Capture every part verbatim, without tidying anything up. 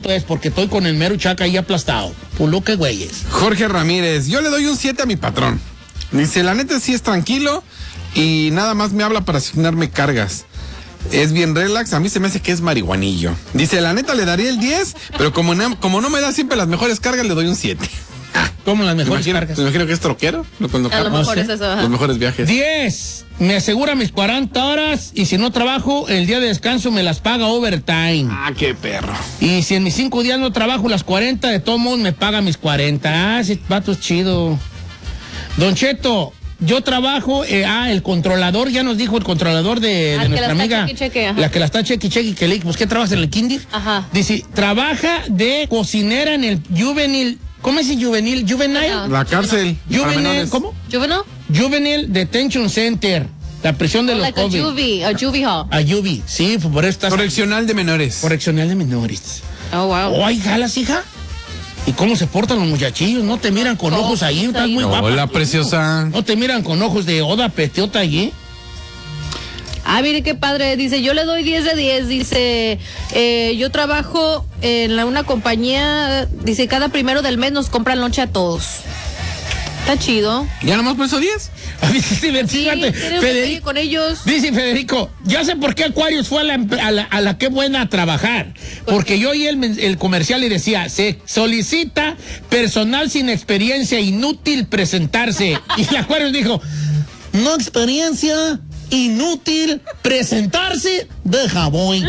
pues, porque estoy con el mero chaca ahí aplastado. Pulo que güeyes. Jorge Ramírez, yo le doy un siete a mi patrón. Dice, la neta sí es tranquilo y nada más me habla para asignarme cargas. Es bien relax, a mí se me hace que es marihuanillo. Dice, la neta le daría el diez, pero como no, como no me da siempre las mejores cargas, le doy un siete. ¿Cómo las mejores imagino, cargas? Me imagino que es troquero. No, cuando A lo carga. mejor no es sé. eso. Ajá. Los mejores viajes. diez. Me asegura mis cuarenta horas y si no trabajo, el día de descanso me las paga overtime. Ah, qué perro. Y si en mis cinco días no trabajo las cuarenta, de todos modos me paga mis cuarenta. Ah, ese vato es chido. Don Cheto, yo trabajo, eh, ah, el controlador, ya nos dijo el controlador de, Ah, de que nuestra la está amiga. cheque, cheque, ajá. La que la está cheque, cheque, que le pues, ¿qué trabajas en el kinder? Ajá. Dice, trabaja de cocinera en el juvenil, ¿cómo es el juvenil? Juvenile. Ajá. La cárcel. para Juvenil, menores. ¿cómo? ¿Juvenile? Juvenile Detention Center, la prisión de los Like a jóvenes. juvie, a juvie hall. A Yubi, sí, por eso estás. Correccional de menores. Correccional de menores. Oh, wow. Oh, ¿hay jalas, hija? ¿Y cómo se portan los muchachillos? No te miran con Oh, ojos ahí, estás ahí. muy guapa. Hola, preciosa. No te miran con ojos de oda petiota allí. Ah, mire qué padre. Dice, yo le doy diez de diez. Dice, eh, yo trabajo en la, una compañía. Dice, cada primero del mes nos compran lonche a todos. Está chido. ¿Ya nomás por eso diez? A mí sí, Sí, fíjate, tiene un detalle Federico. con ellos. Dice Federico, ya sé por qué Aquarius fue a la, a la, a la qué buena a trabajar. Porque yo oí el, men- el comercial y decía, se solicita personal sin experiencia, inútil presentarse. Y el Aquarius dijo, no experiencia, inútil presentarse, deja voy.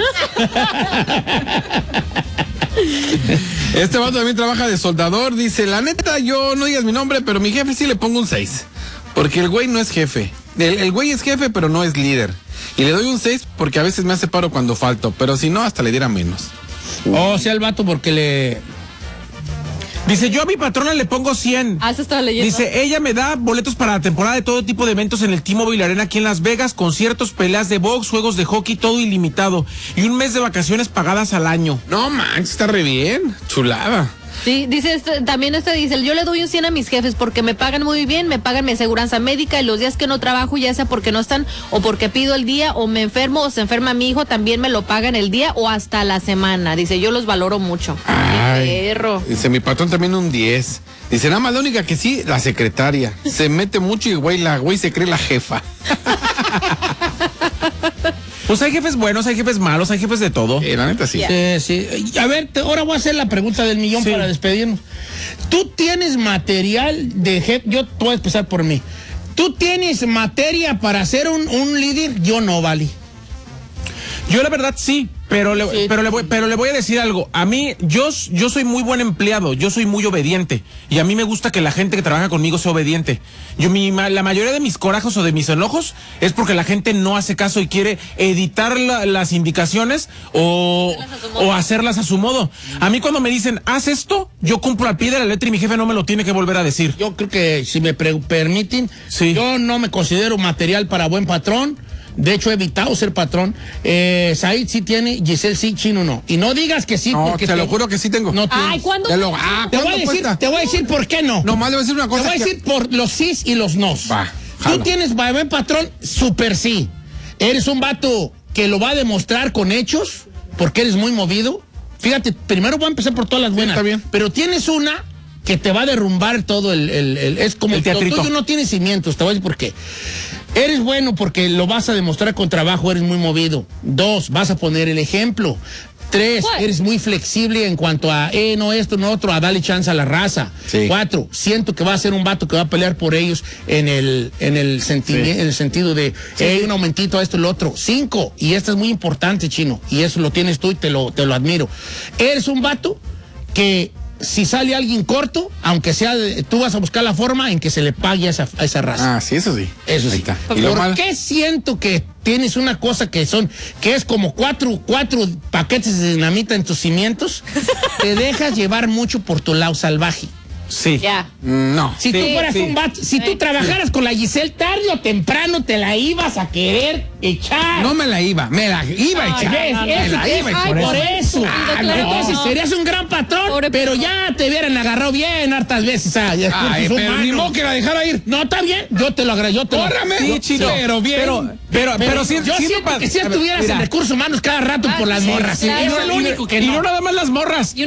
Este vato también trabaja de soldador. Dice, la neta, yo no digas mi nombre, pero mi jefe sí le pongo un seis. Porque el güey no es jefe. El, el güey es jefe, pero no es líder. Y le doy un seis porque a veces me hace paro cuando falto. Pero si no, hasta le diera menos. O sea, el vato porque le... Dice, yo a mi patrona le pongo cien. Ah, eso estaba leyendo. Dice, ella me da boletos para la temporada de todo tipo de eventos en el T-Mobile Arena aquí en Las Vegas, conciertos, peleas de box, juegos de hockey, todo ilimitado. Y un mes de vacaciones pagadas al año. No, manches, está re bien. Chulada. Sí, dice este, también este dice, yo le doy un cien a mis jefes porque me pagan muy bien, me pagan mi aseguranza médica y los días que no trabajo, ya sea porque no están o porque pido el día o me enfermo o se enferma mi hijo, también me lo pagan el día o hasta la semana. Dice, yo los valoro mucho. Ay. Qué perro. Dice, mi patrón también un diez. Dice, nada más la única que sí, la secretaria. Se mete mucho y güey, la güey se cree la jefa. Pues hay jefes buenos, hay jefes malos, hay jefes de todo. Eh, la neta sí. Yeah. Sí, sí. A ver, te- ahora voy a hacer la pregunta del millón Sí. para despedirnos. ¿Tú tienes material de jefe? Yo voy a empezar por mí. ¿Tú tienes materia para ser un, un líder? Yo no, vale. Yo la verdad sí, pero le, Sí. pero le voy, pero le voy a decir algo. A mí, yo, yo soy muy buen empleado, yo soy muy obediente. Y a mí me gusta que la gente que trabaja conmigo sea obediente. Yo, mi, ma- la mayoría de mis corajos o de mis enojos es porque la gente no hace caso y quiere editar la- las indicaciones o, Hacerlas a su modo. o hacerlas a su modo. A mí cuando me dicen, haz esto, yo cumplo al pie de la letra y mi jefe no me lo tiene que volver a decir. Yo creo que, si me pre- permiten, Sí. yo no me considero material para buen patrón. De hecho, he evitado ser patrón. Eh, Said sí tiene, Giselle sí, Chino no. Y no digas que sí, No, porque te lo juro que sí tengo. No tienes. Ay, ¿cuándo? Te lo- ah, Te voy, a ¿cuánto decir, cuesta? te voy a decir por qué no. Nomás le voy a decir una Te cosa. voy a que- decir por los sís y los nos. Va, Tú jalo. tienes para buen patrón, super sí. Eres un vato que lo va a demostrar con hechos, porque eres muy movido. Fíjate, primero voy a empezar por todas las buenas. está bien. Pero tienes una que te va a derrumbar todo el... el- el- es como El lo teatrito. tuyo no tiene cimientos, te voy a decir por qué. Eres bueno porque lo vas a demostrar con trabajo, eres muy movido. Dos, vas a poner el ejemplo. Tres, What? eres muy flexible en cuanto a, eh, no esto, no otro, a darle chance a la raza. Sí. Cuatro, siento que va a ser un vato que va a pelear por ellos en el, en el, senti- Sí. en el sentido de, eh, un aumentito a esto y lo otro. Cinco, y esto es muy importante, Chino, y eso lo tienes tú y te lo, te lo admiro. Eres un vato que si sale alguien corto, aunque sea, de- tú vas a buscar la forma en que se le pague a esa, a esa raza. Ah, sí, eso sí. Eso Ahí sí. está. ¿Y lo ¿Por malo? qué siento que tienes una cosa que son, que es como cuatro, cuatro paquetes de dinamita en tus cimientos? Te dejas llevar mucho por tu lado salvaje. Sí. Ya. No. Si tú Sí, fueras sí. un vato, si tú Sí. trabajaras con la Giselle, tarde o temprano te la ibas a querer echar. No me la iba, me la iba a Ay, echar. ves, no, no, es- me la es- iba a ay, echar. por eso. Ah, claro, Entonces no. serías un gran patrón, Pobre pero perro. ya te hubieran agarrado bien hartas veces. Ah, ya, Ay, recursos pero ni humanos. modo que la dejara ir. No, está bien, yo te lo agradezco. Yo te lo- Córrame. yo- Sí, chico. yo- Pero bien. Pero, pero, pero, sí- yo sí, siento pa- que si a ver, estuvieras mira. en recursos humanos cada rato Ah, por las sí, morras. claro. Es el único que y no. no nada más las morras.